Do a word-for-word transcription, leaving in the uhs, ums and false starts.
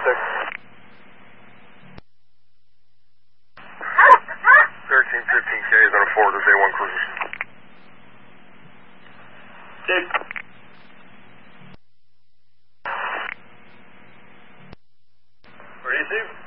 six. thirteen fifteen K is on a four, there's A one cruisers. Dave. Where do you see?